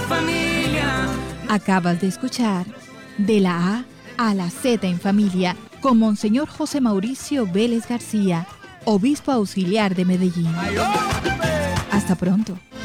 familia. Acabas de escuchar De la A a la Z en Familia con Monseñor José Mauricio Vélez García, obispo auxiliar de Medellín. Hasta pronto.